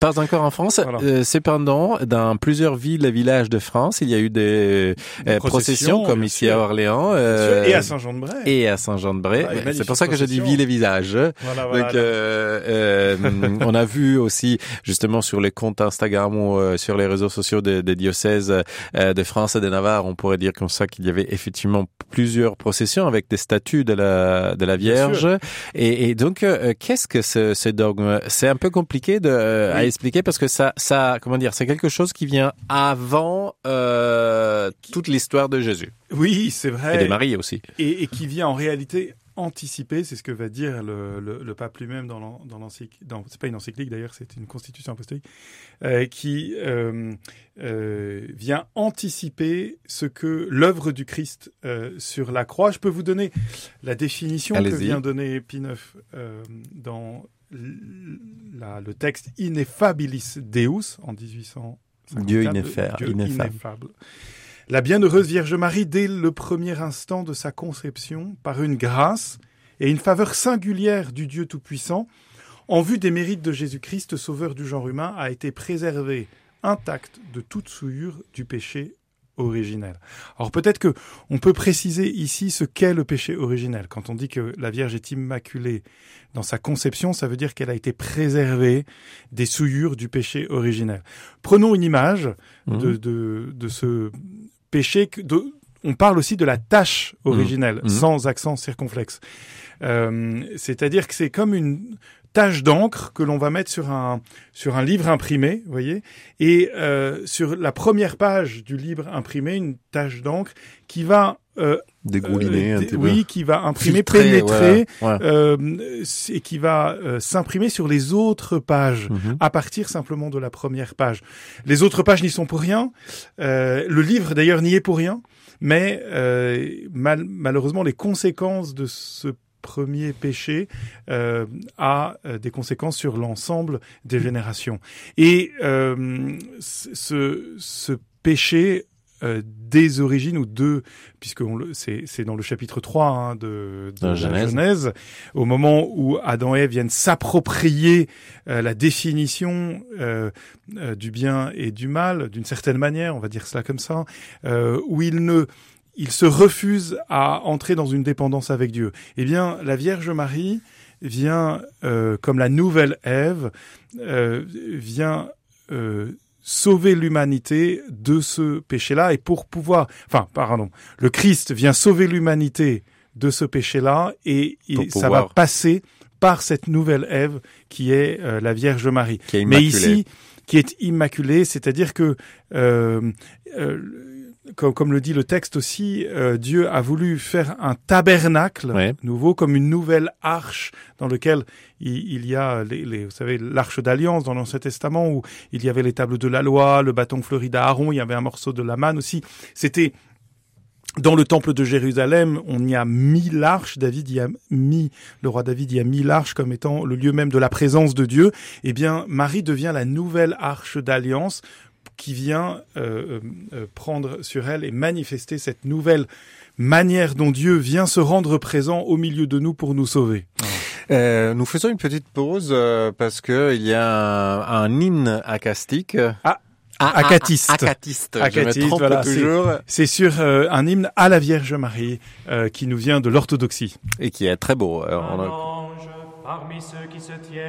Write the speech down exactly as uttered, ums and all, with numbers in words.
Pas encore en France. Voilà. Euh, cependant, dans plusieurs villes et villages de France, il y a eu des, des euh, processions, comme ici sûr. à Orléans. Euh, et à Saint-Jean-de-Bray. Et à Saint-Jean-de-Bray. Ah, ouais, c'est pour ça que je dis ville et village. Voilà, voilà, Donc, euh, euh, on a vu aussi, justement, sur les comptes Instagram ou euh, sur les réseaux sociaux des, des diocèses euh, de France et de Navarre, on pourrait dire comme ça qu'il y avait effectivement plusieurs processions avec des statues de la, de la Vierge. Et, et donc, euh, qu'est-ce que ce, ce dogme? C'est un peu compliqué de, euh, oui. à expliquer parce que ça, ça, comment dire, c'est quelque chose qui vient avant euh, toute l'histoire de Jésus. Oui, c'est vrai. Et de Marie aussi. Et, et qui vient en réalité anticiper, c'est ce que va dire le, le, le pape lui-même dans, l'en, dans l'encyclique, dans, c'est pas une encyclique d'ailleurs, c'est une constitution apostolique, euh, qui euh, euh, vient anticiper ce que l'œuvre du Christ euh, sur la croix. Je peux vous donner la définition Allez-y. que vient donner Pie neuf euh, dans la, le texte Ineffabilis Deus en dix-huit cent cinquante-quatre. Dieu ineffable. Dieu ineffable. La bienheureuse Vierge Marie, dès le premier instant de sa conception, par une grâce et une faveur singulière du Dieu Tout-Puissant, en vue des mérites de Jésus-Christ, sauveur du genre humain, a été préservée intacte de toute souillure du péché originel. Alors peut-être que on peut préciser ici ce qu'est le péché originel. Quand on dit que la Vierge est immaculée dans sa conception, ça veut dire qu'elle a été préservée des souillures du péché originel. Prenons une image mmh. de, de, de ce péché. De, on parle aussi de la tâche originelle, mmh. sans accent circonflexe. Euh, c'est-à-dire que c'est comme une tache d'encre que l'on va mettre sur un sur un livre imprimé, vous voyez, et euh, sur la première page du livre imprimé, une tache d'encre qui va euh, dégouliner, euh, un d- petit oui, peu. qui va imprimer, Filtrer, pénétrer, voilà. Ouais. euh, et qui va euh, s'imprimer sur les autres pages Mm-hmm. à partir simplement de la première page. Les autres pages n'y sont pour rien. Euh, le livre d'ailleurs n'y est pour rien, mais euh, mal, malheureusement les conséquences de ce premier péché euh, a euh, des conséquences sur l'ensemble des générations. Et euh, ce, ce péché euh, des origines ou de, puisque on le, c'est, c'est dans le chapitre trois hein, de, de la Genèse. Genèse, au moment où Adam et Ève viennent s'approprier euh, la définition euh, euh, du bien et du mal, d'une certaine manière, on va dire cela comme ça, euh, où ils ne il se refuse à entrer dans une dépendance avec Dieu. Eh bien, la Vierge Marie vient, euh, comme la nouvelle Ève, euh, vient euh, sauver l'humanité de ce péché-là. Et pour pouvoir... Enfin, pardon. Le Christ vient sauver l'humanité de ce péché-là et, et ça va passer par cette nouvelle Ève qui est euh, la Vierge Marie. Qui est Mais ici, qui est immaculée, c'est-à-dire que... Euh, euh, Comme, comme le dit le texte aussi, euh, Dieu a voulu faire un tabernacle ouais. nouveau, comme une nouvelle arche dans lequel il, il y a, les, les, vous savez, l'arche d'alliance dans l'Ancien Testament où il y avait les tables de la loi, le bâton fleuri d'Aaron, il y avait un morceau de la manne aussi. C'était dans le temple de Jérusalem, on y a mis l'arche. David y a mis, le roi David y a mis l'arche comme étant le lieu même de la présence de Dieu. Eh bien, Marie devient la nouvelle arche d'alliance qui vient euh, euh, prendre sur elle et manifester cette nouvelle manière dont Dieu vient se rendre présent au milieu de nous pour nous sauver. Euh, nous faisons une petite pause euh, parce que il y a un, un hymne acastique. Ah, ah acatiste. Acatiste. Acatiste, je me trompe voilà, toujours. C'est, c'est sur euh, un hymne à la Vierge Marie euh, qui nous vient de l'orthodoxie. Et qui est très beau. Un on a... ange parmi ceux qui se tiennent